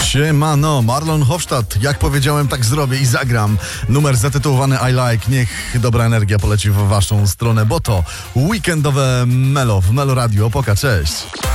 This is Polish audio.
Siemano, Marlon Hofstadt. Jak powiedziałem, tak zrobię i zagram. Numer zatytułowany I Like. Niech dobra energia poleci w waszą stronę, bo to weekendowe Melo w Melo Radio. Opoka, cześć.